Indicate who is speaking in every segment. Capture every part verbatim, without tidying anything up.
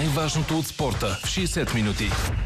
Speaker 1: Най-важното от спорта в шейсет минути.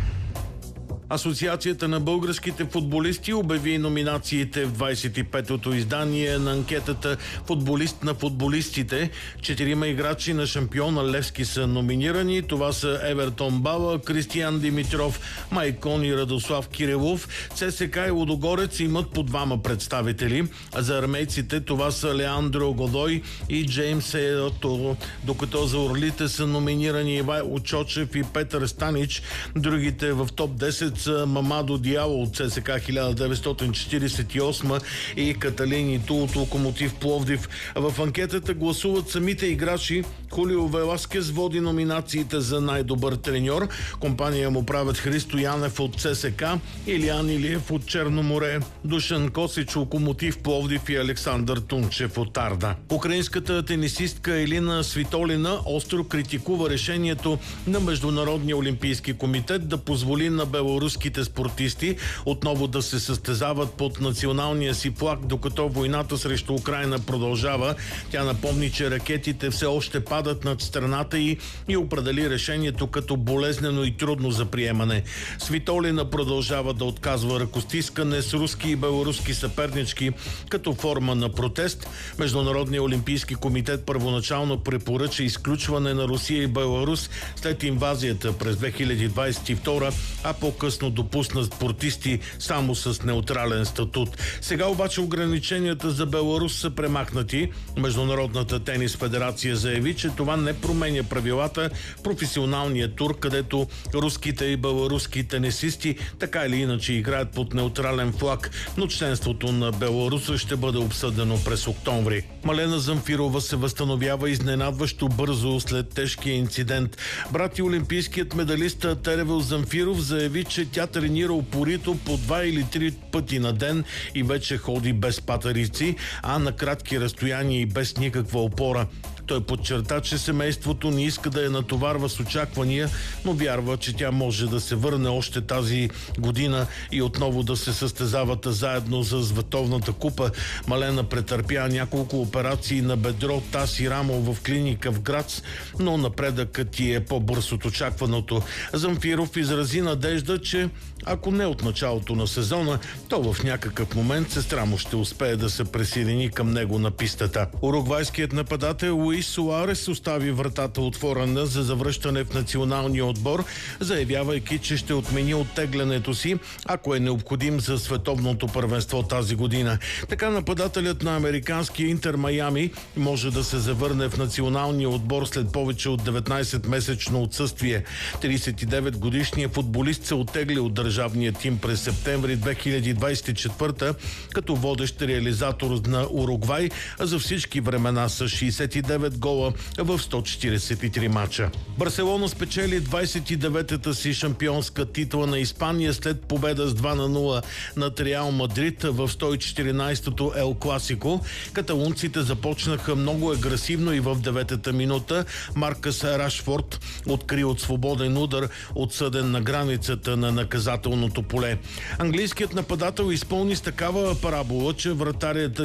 Speaker 2: Асоциацията на българските футболисти обяви номинациите в двадесет и петото издание на анкетата "Футболист на футболистите". Четирима играчи на шампиона Левски са номинирани. Това са Евертон Бала, Кристиян Димитров, Майкон и Радослав Кирилов. ЦСКА и Лудогорец имат по двама представители. За армейците това са Леандро Годой и Джеймс Еото, докато за орлите са номинирани Ивайло Чочев и Петър Станич. Другите в топ десет са Мамадо Диало от ЦСКА хиляда деветстотин четиридесет и осма и Каталин Иту от Локомотив Пловдив. В анкетата гласуват самите играчи. Хулио Веласкес води номинациите за най-добър треньор. Компания му правят Христо Янев от ЦСКА, Илиян Илиев от Черноморе, Душан Косич Локомотив Пловдив и Александър Тунчев от Арда. Украинската тенисистка Елина Свитолина остро критикува решението на Международния олимпийски комитет да позволи на белоруските спортисти отново да се състезават под националния си флаг, докато войната срещу Украйна продължава. Тя напомни, че ракетите все още падат над страната й и определи решението като болезнено и трудно за приемане. Свитолина продължава да отказва ръкостискане с руски и белоруски съпернички като форма на протест. Международният олимпийски комитет първоначално препоръча изключване на Русия и Беларус след инвазията през две хиляди двадесет и втора, а по-късно допусна спортисти само с неутрален статут. Сега обаче ограниченията за Беларус са премахнати. Международната тенис федерация заяви, че това не променя правилата в професионалния тур, където руските и беларуски тенисисти така или иначе играят под неутрален флаг, но членството на Беларус ще бъде обсъдено през октомври. Малена Замфирова се възстановява изненадващо бързо след тежкия инцидент. Брат и олимпийският медалист Теревил Замфиров заяви, че тя тренира упорито по два или три пъти на ден и вече ходи без патерици, а на кратки разстояния и без никаква опора. Той подчерта, че семейството не иска да я натоварва с очаквания, но вярва, че тя може да се върне още тази година и отново да се състезават заедно за Световната купа. Малена претърпя няколко операции на бедро, таз и рамо в клиника в Грац, но напредъкът ти е по-бърз от очакваното. Замфиров изрази надежда, че ако не от началото на сезона, то в някакъв момент сестра му ще успее да се присъедини към него на пистата. Уругвайският нападател Луис Суарес остави вратата отворена за завръщане в националния отбор, заявявайки, че ще отмени оттеглянето си, ако е необходим за световното първенство тази година. Така нападателят на американския Интер Майами може да се завърне в националния отбор след повече от деветнадесет-месечно отсъствие. тридесет и девет годишният футболист се оттегли от държавния тим през септември две хиляди двадесет и четвърта като водещ реализатор на Уругвай, а за всички времена с шейсет и девет гола в сто четиридесет и три мача. Барселона спечели двадесет и деветата си шампионска титла на Испания след победа с два на нула над Реал Мадрид в сто и четиринадесетото Ел Класико. Каталунците започнаха много агресивно и в деветата минута Маркъс Рашфорд откри от свободен удар, отсъден на границата на наказателното поле. Английският нападател изпълни с такава парабола, че вратарят